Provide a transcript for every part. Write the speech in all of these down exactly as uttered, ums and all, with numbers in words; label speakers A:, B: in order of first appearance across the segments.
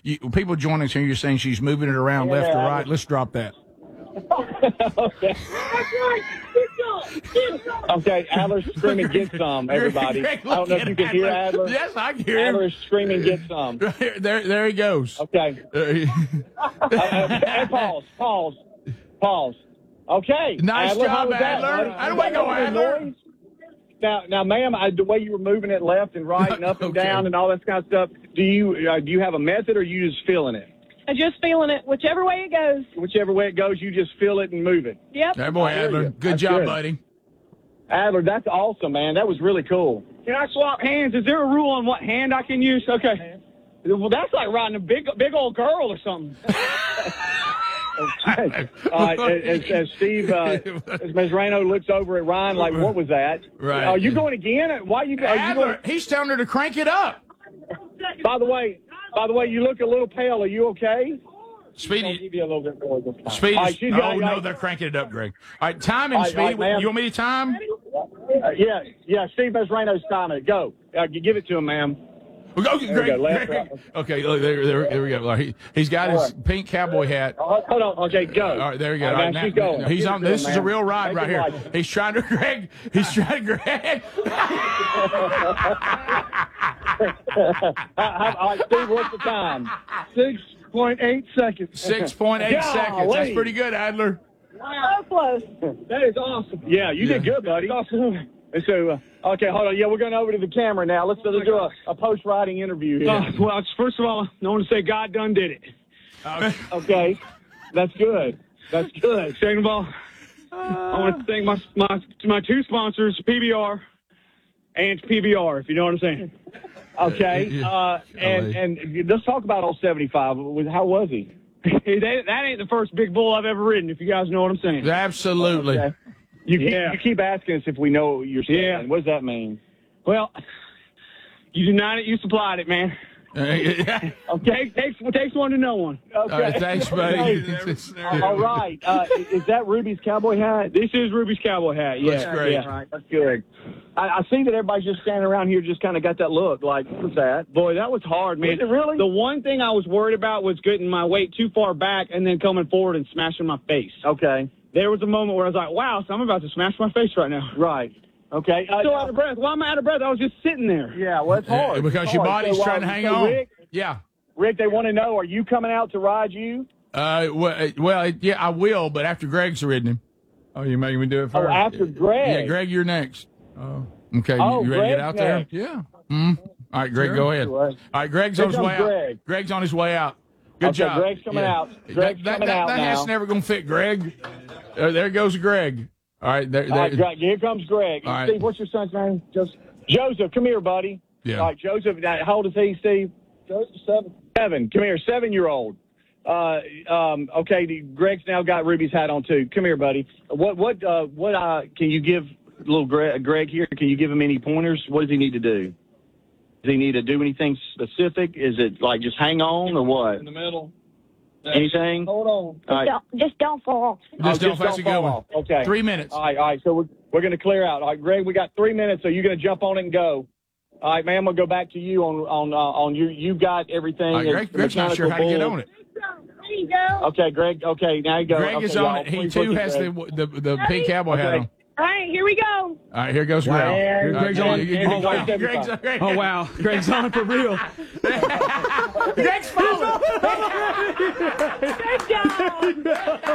A: you, people join us here. You're saying she's moving it around
B: Yeah,
A: left to
B: I
A: right. Let's drop that.
B: Okay. Okay, Adler's screaming, get some, everybody.
A: Greg,
B: I don't know if you can hear Adler.
A: Yes, I can hear him.
B: Adler is screaming, get some.
A: There, there he goes.
B: Okay.
A: Uh,
B: uh, and pause, pause, pause. Okay.
A: Nice
B: Adler, how
A: job,
B: was that,
A: Adler.
B: buddy?
A: How do
B: Was
A: I
B: that
A: go,
B: good
A: Adler?
B: noise? Now, now, ma'am, I, the way you were moving it left and right and up and
A: Okay.
B: down and all that kind of stuff, do you uh, do you have a method or are you just feeling it?
C: I'm just feeling it, whichever way it goes.
B: Whichever way it goes, you just feel it and move it.
C: Yep.
A: That boy,
B: I hear
A: Adler.
B: you.
A: Good
B: That's
A: job,
B: good.
A: buddy.
B: Adler, that's awesome, man. That was really cool.
D: Can I swap hands? Is there a rule on what hand I can use? Okay. Well, that's like riding a big, big old girl or something.
B: Okay. Uh, as, as Steve, uh, as Miz Reno looks over at Ryan, like, what was that?
A: Right.
B: Are you going again? Why are you, are you
A: Adler,
B: going?
A: he's telling her to crank it up.
B: By the way, by the way, you look a little pale. Are you okay? I'll
A: Speedy,
B: give you a little bit more this time.
A: Speedy.
B: All right, she's
A: Oh,
B: got-
A: no,
B: got-
A: they're cranking it up, Greg. All right, time him,
B: All right,
A: Speedy.
B: all right, ma'am.
A: You want me to time?
B: Uh, yeah, yeah. Steve Mesrano's timing it. Go. Uh, you give it to him, ma'am.
A: Oh,
B: we
A: Greg,
B: go, left,
A: Greg.
B: right.
A: Okay, look, there, there, there we go. All right, He, he's got
B: All
A: his
B: right.
A: pink cowboy hat.
B: Oh, hold on. Okay, go.
A: All right, there we go.
B: All
A: All
B: right,
A: right,
B: now
A: now-
B: she's going.
A: He's
B: Give it
A: on.
B: to him,
A: This is a
B: ma'am.
A: real ride
B: Make
A: right
B: it
A: here.
B: like-
A: He's trying to Greg. He's trying to Greg.
B: All right, Steve, what's the time?
D: Six point eight seconds.
A: Six point eight
B: Golly.
A: seconds. That's pretty good, Adler.
C: So close.
D: That is awesome.
B: Yeah, you did good, buddy.
D: Awesome.
B: And so, uh, okay, hold on. Yeah, we're going over to the camera now. Let's, let's do a, a post-riding interview here.
D: Uh, well, it's- first of all, I want to say God done did it.
B: Okay, that's good. That's good.
D: Second of all, I want to thank my my my two sponsors, P B R and P B R, if you know what I'm saying.
B: Okay,
A: Yeah.
B: uh, and and let's talk about old seventy-five. How was he?
D: Hey, that, that ain't the first big bull I've ever ridden, if you guys know what I'm saying.
A: Absolutely.
B: Okay. You, keep,
D: Yeah.
B: you keep asking us if we know what you're saying.
D: Yeah.
B: What does that mean?
D: Well, you denied it, you supplied it, man.
A: Okay.
D: Take, takes, takes one to know one.
B: Okay.
A: All right, thanks, buddy.
B: Okay. All right. Uh, is that Ruby's cowboy hat?
D: This is Ruby's cowboy hat, yeah.
A: Looks great.
D: Yeah.
B: All right, that's good. I, I see that everybody's just standing around here, just kind of got that look. Like, what's that?
D: Boy, that was hard, man.
B: Was it really?
D: The one thing I was worried about was getting my weight too far back and then coming forward and smashing my face.
B: Okay.
D: There was a moment where I was like, wow, so I'm about to smash my face right now.
B: Right. Okay. Uh,
D: Still out of breath. Why am I out of breath? I was just sitting there.
B: Yeah, well, it's hard.
A: Uh, because
B: It's
A: your
B: hard.
A: body's
B: So,
A: trying to
B: uh,
A: hang
B: so
A: on.
B: Rick,
A: Yeah.
B: Rick, they want to know, are you coming out to ride you?
A: Uh, well, uh, well, yeah, I will, but after Greg's ridden him. Oh, you making me do it
B: Oh,
A: first?
B: after Greg?
A: Yeah, Greg, you're next. Oh, okay.
B: Oh,
A: you, you ready to get
B: Greg's
A: out there?
B: next.
A: Yeah. Mm. All right, Greg,
B: Sure.
A: go ahead.
B: Sure.
A: All right, Greg's
B: Here
A: on his
B: comes
A: way out.
B: Greg.
A: Greg's on his way out. Good
B: Okay,
A: job.
B: Greg's coming out.
A: That-
B: Greg's
A: that,
B: coming
A: that,
B: out
A: that
B: now.
A: hat's never going to fit Greg. Uh, there goes Greg. All right, there.
B: All
A: there.
B: right, Greg, here comes Greg.
A: All right.
B: Steve, what's your son's name? Joseph. Joseph, come here, buddy.
A: Yeah.
B: All right, Joseph, now, how old is he, Steve? Joseph, seven. Seven. Come here, seven-year-old. Uh, um, okay, the- Greg's now got Ruby's hat on too. Come here, buddy. What, what, uh, what, uh, can you give little Greg, Greg here? Can you give him any pointers? What does he need to do? Does he need to do anything specific? Is it like just hang on or what?
D: In the middle.
B: Anything?
D: Hold on.
B: All right.
C: Don't, just don't fall.
A: Just
B: Oh,
A: don't face a good
B: fall
A: one.
B: off. Okay.
A: Three minutes.
B: All right, all right. So we're, we're going to clear out. All right, Greg, we got three minutes, so you're going to jump on it and go. All right, ma'am, we'll go back to you on on uh, on you. You got everything.
A: All right, Greg,
B: It's the
A: Greg's not sure how to
B: mechanical
A: get
B: bull.
A: on it.
C: There you go.
B: Okay, Greg. Okay, now you go.
A: Greg
B: okay,
A: is on
B: y'all,
A: it. He
B: please
A: too
B: look at
A: has the
B: Greg.
A: the the pink cowboy hat
B: Okay.
A: on.
C: All right, here we go.
A: All right, here goes
B: Wow.
A: Greg.
B: Greg's
A: All right,
B: on.
A: you- you-
B: Oh, wow.
A: Greg's on. Greg-
D: Oh, wow. Greg's on for real.
A: Greg's falling.
C: Good job.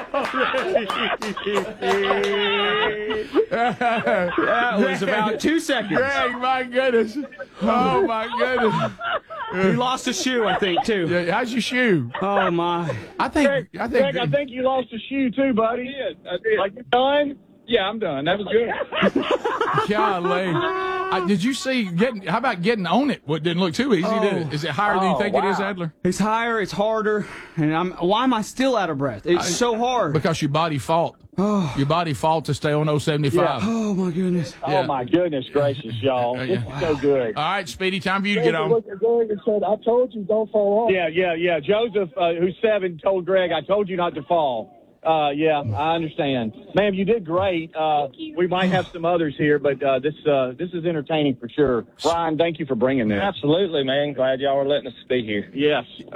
D: That was about two seconds.
A: Greg, my goodness. Oh, my goodness.
D: He lost a shoe, I think, too.
A: Yeah, how's your shoe?
D: Oh, my.
A: I think,
B: Greg,
A: I think,
B: Greg, I think you lost a shoe too, buddy.
D: I did. I did.
B: Like you done?
D: Yeah, I'm done. That was good.
A: golly. I, did you see getting, how about getting on it? What didn't look too easy, did it? Is it higher than you
B: Oh,
A: think it is,
B: wow.
A: Adler?
D: It's higher, it's harder, and I'm. Why am I still out of breath? It's so hard.
A: Because your body fought. Your body fought to stay on oh seventy-five.
D: Oh my goodness.
A: Yeah.
B: Oh my goodness gracious, y'all!
A: Uh,
B: This
A: yeah.
B: is so good.
A: All right, Speedy, time for you to get on.
B: Look at Greg and said, "I told you don't fall off." Yeah, yeah, yeah. Joseph, uh, who's seven, told Greg, "I told you not to fall." Uh, yeah, I understand, ma'am. You did great. Uh, we might have some others here, but uh, this uh, this is entertaining for sure. Ryan, thank you for bringing this.
E: Absolutely, man. Glad y'all are letting us be here.
B: Yes.